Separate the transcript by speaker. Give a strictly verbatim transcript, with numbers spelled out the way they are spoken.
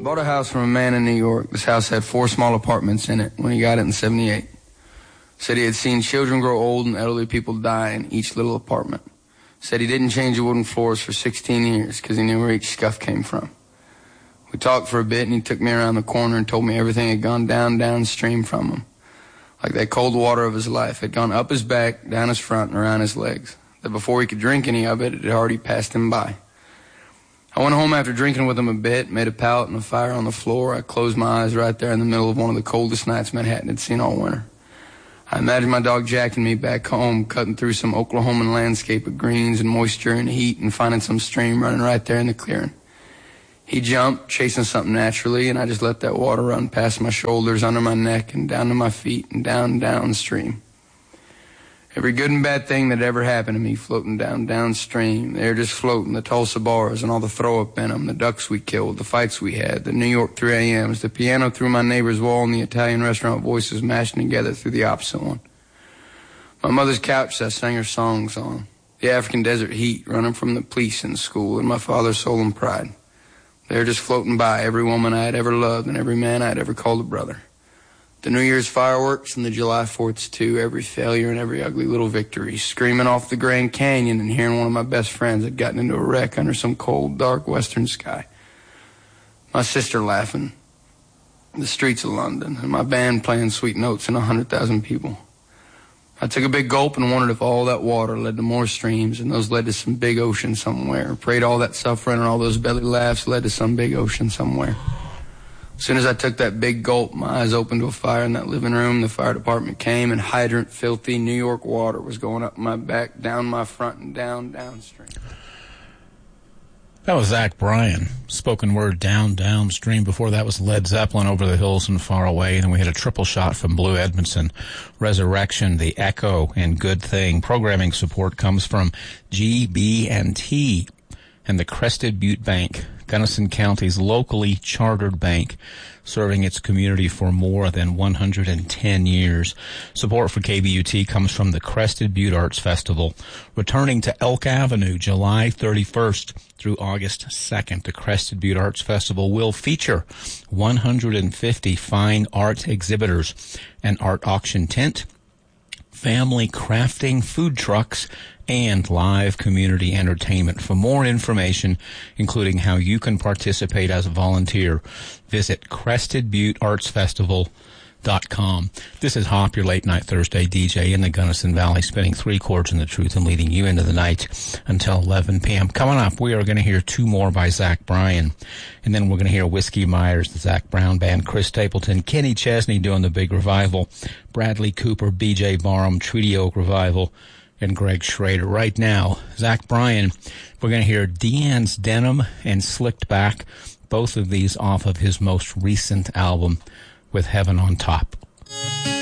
Speaker 1: bought a house from a man in New York. This house had four small apartments in it when he got it in seventy-eight. Said he had seen children grow old and elderly people die in each little apartment. Said he didn't change the wooden floors for sixteen years because he knew where each scuff came from. We talked for a bit, and he took me around the corner and told me everything had gone down, downstream from him. Like that cold water of his life had gone up his back, down his front, and around his legs. That before he could drink any of it, it had already passed him by. I went home after drinking with him a bit, made a pallet and a fire on the floor. I closed my eyes right there in the middle of one of the coldest nights Manhattan had seen all winter. I imagined my dog Jack and me back home, cutting through some Oklahoman landscape of greens and moisture and heat and finding some stream running right there in the clearing. He jumped, chasing something naturally, and I just let that water run past my shoulders, under my neck, and down to my feet, and down, downstream. Every good and bad thing that ever happened to me floating down downstream. They were just floating, the Tulsa bars and all the throw-up in them, the ducks we killed, the fights we had, the New York three a.m.s, the piano through my neighbor's wall, and the Italian restaurant voices mashing together through the opposite one. My mother's couch I sang her songs on, the African desert heat running from the police in school, and my father's soul and pride. They were just floating by, every woman I had ever loved and every man I had ever called a brother. The New Year's fireworks and the July fourths too, every failure and every ugly little victory, screaming off the Grand Canyon and hearing one of my best friends had gotten into a wreck under some cold, dark western sky. My sister laughing, the streets of London, and my band playing sweet notes and a hundred thousand people. I took a big gulp and wondered if all that water led to more streams and those led to some big ocean somewhere. Prayed all that suffering and all those belly laughs led to some big ocean somewhere. As soon as I took that big gulp, my eyes opened to a fire in that living room. The fire department came, and hydrant, filthy New York water was going up my back, down my front, and down downstream.
Speaker 2: That was Zach Bryan, spoken word down downstream. Before that was Led Zeppelin, Over the Hills and Far Away. And then we had a triple shot from Blue Edmondson, Resurrection, The Echo, and Good Thing. Programming support comes from G B and T and the Crested Butte Bank, Gunnison County's locally chartered bank, serving its community for more than one hundred ten years. Support for K B U T comes from the Crested Butte Arts Festival, returning to Elk Avenue July thirty-first through August second. The Crested Butte Arts Festival will feature one hundred fifty fine art exhibitors, an art auction tent, family crafting food trucks, and live community entertainment. For more information, including how you can participate as a volunteer, visit crested butte arts festival dot com. This is Hop, your late night Thursday D J in the Gunnison Valley, spinning three chords in the truth and leading you into the night until eleven p.m. Coming up, we are going to hear two more by Zach Bryan, and then we're going to hear Whiskey Myers, the Zach Brown Band, Chris Stapleton, Kenny Chesney doing the big revival, Bradley Cooper, B J Barham, Treaty Oak Revival, and Greg Schrader. Right now, Zach Bryan, we're going to hear Deanne's Denim and Slicked Back, both of these off of his most recent album, With Heaven on Top.